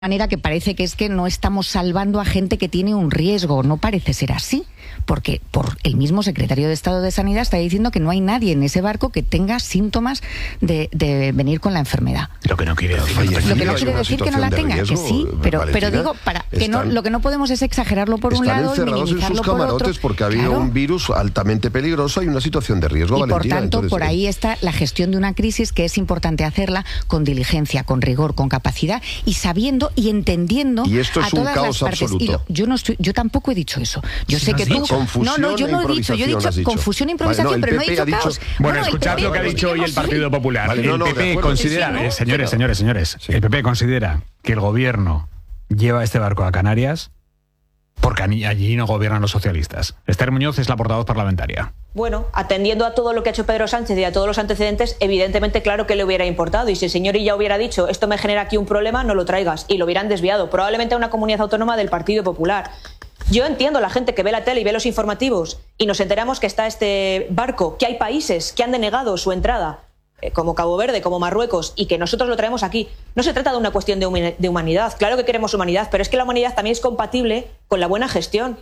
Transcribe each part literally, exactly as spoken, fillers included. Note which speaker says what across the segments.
Speaker 1: manera que parece que es que no estamos salvando a gente que tiene un riesgo. No parece ser así, porque por el mismo secretario de Estado de Sanidad está diciendo que no hay nadie en ese barco que tenga síntomas de, de venir con la enfermedad.
Speaker 2: Lo que no quiere decir,
Speaker 1: lo que, no quiere decir que no la tenga, riesgo, que sí, pero, Valentina, pero digo, para que no, lo que no podemos es exagerarlo por un lado y minimizarlo
Speaker 3: en sus
Speaker 1: por
Speaker 3: camarotes
Speaker 1: otro.
Speaker 3: Porque había
Speaker 1: claro.
Speaker 3: un virus altamente peligroso y una situación de riesgo,
Speaker 1: y
Speaker 3: Valentina.
Speaker 1: por tanto,
Speaker 3: Entonces,
Speaker 1: por ahí está la gestión de una crisis, que es importante hacerla con diligencia, con rigor, con capacidad y sabiendo y entendiendo
Speaker 3: y esto es
Speaker 1: a todas
Speaker 3: un caos
Speaker 1: las partes.
Speaker 3: absoluto.
Speaker 1: Y lo, yo no estoy, yo tampoco he dicho eso. Yo sé que tú, no, no, yo no he dicho, yo he dicho, dicho. confusión e improvisación, vale, no, pero no he dicho,
Speaker 3: dicho
Speaker 1: caos.
Speaker 2: Bueno,
Speaker 1: bueno
Speaker 2: escuchad lo que ha dicho hoy el Partido Popular.
Speaker 3: Vale, no, no,
Speaker 2: el P P considera,
Speaker 1: sí, sí, no,
Speaker 2: eh, señores,
Speaker 1: pero...
Speaker 2: señores, señores, sí. El P P considera que el gobierno lleva este barco a Canarias porque allí no gobiernan los socialistas. Esther Muñoz es la portavoz parlamentaria.
Speaker 4: Bueno, atendiendo a todo lo que ha hecho Pedro Sánchez y a todos los antecedentes, evidentemente claro que le hubiera importado. Y si el señor Illa hubiera dicho, esto me genera aquí un problema, no lo traigas. Y lo hubieran desviado, probablemente a una comunidad autónoma del Partido Popular. Yo entiendo a la gente que ve la tele y ve los informativos y nos enteramos que está este barco, que hay países que han denegado su entrada, como Cabo Verde, como Marruecos, y que nosotros lo traemos aquí. No se trata de una cuestión de humanidad. Claro que queremos humanidad, pero es que la humanidad también es compatible con la buena gestión.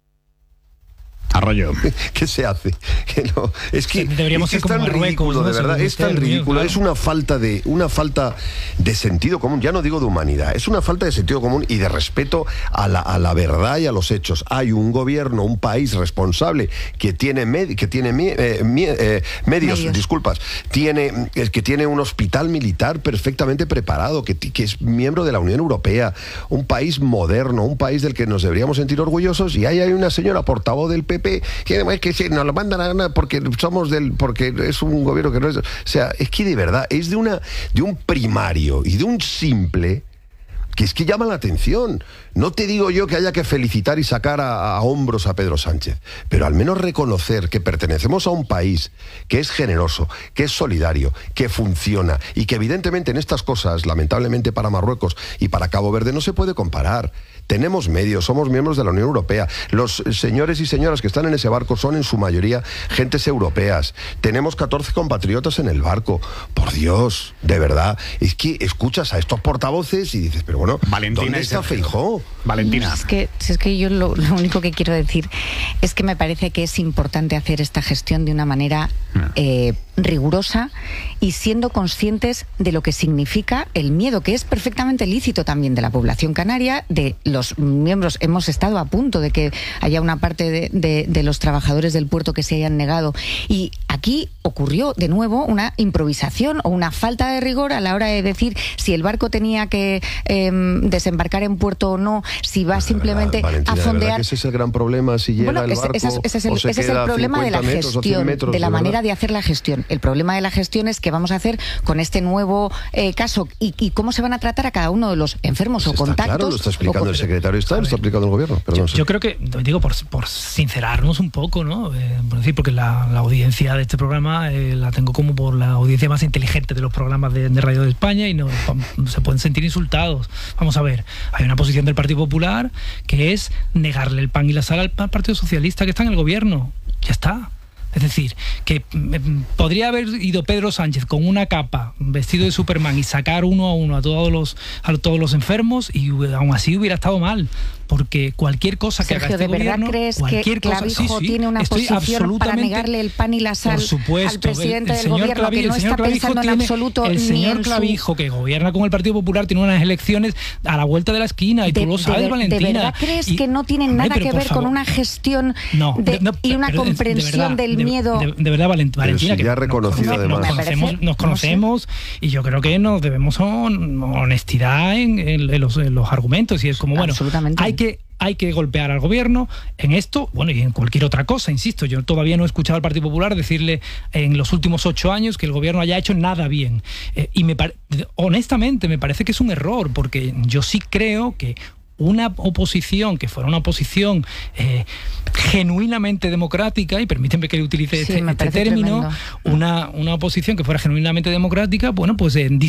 Speaker 2: Arroyo.
Speaker 3: ¿Qué se hace? Que no, es que,
Speaker 5: Deberíamos
Speaker 3: es, que es tan ridículo, ¿no? de verdad, es tan ridículo, claro. es una falta de una falta de sentido común, ya no digo de humanidad, es una falta de sentido común y de respeto a la, a la verdad y a los hechos. Hay un gobierno, un país responsable que tiene med, que tiene mie, eh, mie, eh, medios, medios, disculpas, tiene eh, que tiene un hospital militar perfectamente preparado, que, que es miembro de la Unión Europea, un país moderno, un país del que nos deberíamos sentir orgullosos, y ahí hay una señora portavoz del P P que es que sí, nos lo mandan a ganar porque somos del, porque es un gobierno que no es, o sea, es que de verdad es de una de un primario y de un simple que es que llama la atención. No te digo yo que haya que felicitar y sacar a, a hombros a Pedro Sánchez, pero al menos reconocer que pertenecemos a un país que es generoso, que es solidario, que funciona y que evidentemente en estas cosas, lamentablemente para Marruecos y para Cabo Verde, no se puede comparar. Tenemos medios, somos miembros de la Unión Europea. Los señores y señoras que están en ese barco son en su mayoría gentes europeas. Tenemos catorce compatriotas en el barco. Por Dios, de verdad. Es que escuchas a estos portavoces y dices, pero bueno,
Speaker 2: Valentina,
Speaker 3: ¿dónde está Feijóo?
Speaker 2: Valentina.
Speaker 1: Es que, es que yo lo, lo único que quiero decir es que me parece que es importante hacer esta gestión de una manera eh, rigurosa y siendo conscientes de lo que significa el miedo, que es perfectamente lícito también de la población canaria, de los miembros. Hemos estado a punto de que haya una parte de, de, de los trabajadores del puerto que se hayan negado, y aquí ocurrió de nuevo una improvisación o una falta de rigor a la hora de decir si el barco tenía que eh, desembarcar en puerto o no, si va simplemente
Speaker 3: Valentina,
Speaker 1: a fondear.
Speaker 3: Que ese es el gran problema, si llega
Speaker 1: bueno,
Speaker 3: el barco
Speaker 1: ese, ese, ese es el, ese es el problema de la gestión, metros, de la de manera de hacer la gestión. El problema de la gestión es qué vamos a hacer con este nuevo eh, caso y, y cómo se van a tratar a cada uno de los enfermos pues o contactos.
Speaker 3: Claro, lo está explicando el secretario de Estado, lo está explicando el gobierno. Perdón,
Speaker 5: yo, yo creo que, digo, por, por sincerarnos un poco, ¿no? Eh, por decir, porque la, la audiencia de este programa eh, la tengo como por la audiencia más inteligente de los programas de, de Radio de España y no, no se pueden sentir insultados. Vamos a ver, hay una posición del Partido Popular que es negarle el pan y la sal al Partido Socialista que está en el gobierno. Ya está. Es decir, que podría haber ido Pedro Sánchez con una capa, vestido de Superman, y sacar uno a uno a todos los a todos los enfermos, y aún así hubiera estado mal, porque cualquier cosa que
Speaker 1: Sergio,
Speaker 5: haga este
Speaker 1: ¿de verdad
Speaker 5: gobierno,
Speaker 1: crees
Speaker 5: cualquier
Speaker 1: que Clavijo
Speaker 5: cosa, sí, sí,
Speaker 1: tiene una posición para negarle el pan y la sal
Speaker 5: por supuesto,
Speaker 1: al presidente
Speaker 5: el, el
Speaker 1: del gobierno
Speaker 5: Clavijo,
Speaker 1: que no está pensando
Speaker 5: tiene,
Speaker 1: en absoluto
Speaker 5: el
Speaker 1: ni
Speaker 5: señor
Speaker 1: en
Speaker 5: Clavijo
Speaker 1: su...
Speaker 5: que gobierna con el Partido Popular tiene unas elecciones a la vuelta de la esquina y
Speaker 1: de,
Speaker 5: tú lo sabes,
Speaker 1: de,
Speaker 5: Valentina.
Speaker 1: ¿De verdad crees
Speaker 5: y,
Speaker 1: que no tienen nada
Speaker 5: hombre,
Speaker 1: que ver
Speaker 5: favor.
Speaker 1: con una gestión
Speaker 5: no,
Speaker 1: de,
Speaker 5: no,
Speaker 1: y una
Speaker 5: pero,
Speaker 1: comprensión
Speaker 5: de verdad,
Speaker 1: del
Speaker 5: de,
Speaker 1: miedo?
Speaker 5: De, de, de verdad, Valentina. Valentina,
Speaker 3: sí,
Speaker 5: que
Speaker 3: ya reconocido
Speaker 5: nos,
Speaker 3: además.
Speaker 5: nos conocemos, nos conocemos no sé. Y yo creo que nos debemos on, honestidad en, en, en, los, en los argumentos, y es como, bueno, hay que hay que golpear al gobierno en esto, bueno, y en cualquier otra cosa, insisto. Yo todavía no he escuchado al Partido Popular decirle en los últimos ocho años que el gobierno haya hecho nada bien. Eh, y me honestamente me parece que es un error, porque yo sí creo que una oposición que fuera una oposición eh, genuinamente democrática, y permíteme que utilice sí, este, este término, una, una oposición que fuera genuinamente democrática, bueno, pues eh, dis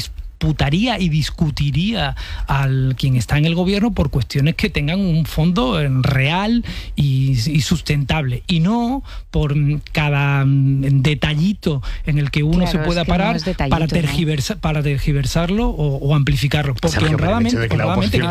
Speaker 5: imputaría y discutiría al quien está en el gobierno por cuestiones que tengan un fondo real y, y sustentable, y no por cada detallito en el que uno claro, se pueda es que parar no para, tergiversar, ¿no? para tergiversarlo o, o amplificarlo, porque
Speaker 2: Sergio,
Speaker 5: honradamente, honradamente